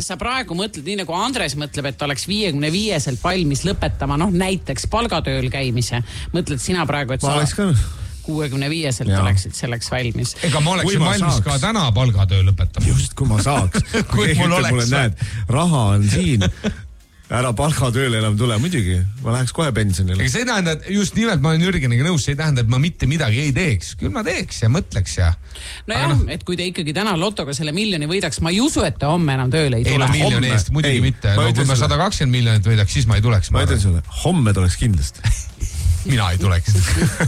kas sa praegu mõtled nii nagu Andres mõtleb, et oleks 55-selt valmis lõpetama, näiteks palgatööl käimise. Mõtled sina praegu, et ma oleks ka 65-selt oleksid selleks valmis. Ega ma oleksin valmis ka täna palgatöö lõpetama. Just, kui ma saaks. kui mul oleks. Näed, raha on siin. Ära palgatööle enam tule, muidugi. Ma läheks kohe pensionile. Ega see tähendab, just nimelt ma olen Jürgeniga nõus, see ei tähenda, et ma mitte midagi ei teeks. Küll ma teeks ja mõtleks ja... et kui te ikkagi täna lotoga selle miljoni võidaks, ma ei usu, et te homme enam tööle ei tule. Ei, miljoni eest muidugi mitte. Kui ma 120 miljonit võidaks, siis ma ei tuleks. Ma ütlen sulle, homme tuleks kindlasti. Mina ei tuleks.